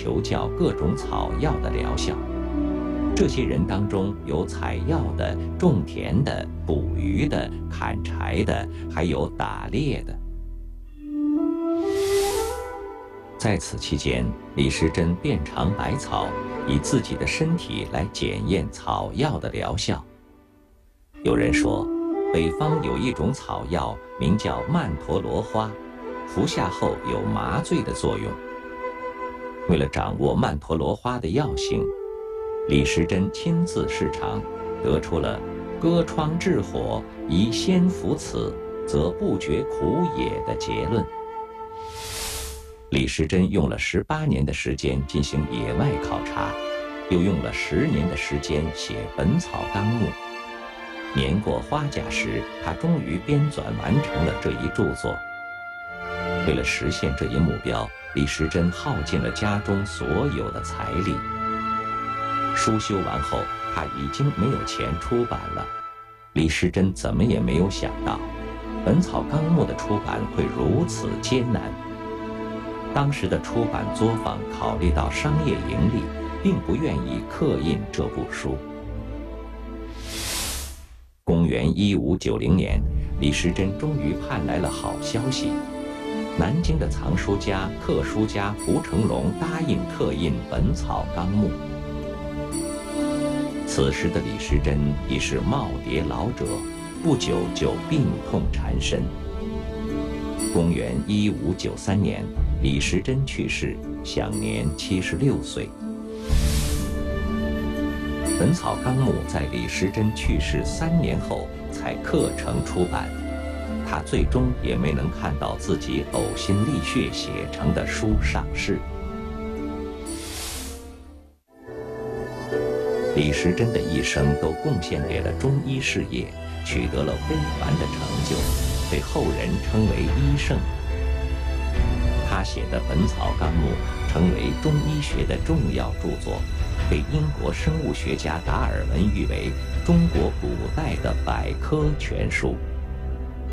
求教各种草药的疗效。这些人当中有采药的、种田的、捕鱼的、砍柴的，还有打猎的。在此期间，李时珍遍尝百草，以自己的身体来检验草药的疗效。有人说，北方有一种草药名叫曼陀罗花，服下后有麻醉的作用。为了掌握曼陀罗花的药性，李时珍亲自试尝，得出了割疮治火，宜先服此，则不觉苦也的结论。李时珍用了18年的时间进行野外考察，又用了10年的时间写《本草纲目》。年过花甲时，他终于编纂完成了这一著作。为了实现这一目标，李时珍耗尽了家中所有的财力。书修完后，他已经没有钱出版了。李时珍怎么也没有想到，《本草纲目》的出版会如此艰难。当时的出版作坊考虑到商业盈利，并不愿意刻印这部书。公元1590年，李时珍终于盼来了好消息。南京的藏书家、刻书家胡成龙答应刻印《本草纲目》。此时的李时珍已是耄耋老者，不久就病痛缠身。公元1593年，李时珍去世，享年76岁。《本草纲目》在李时珍去世3年后才刻成出版，他最终也没能看到自己呕心沥血写成的书上市。李时珍的一生都贡献给了中医事业，取得了非凡的成就，被后人称为医圣。他写的《本草纲目》成为中医学的重要著作，被英国生物学家达尔文誉为中国古代的百科全书。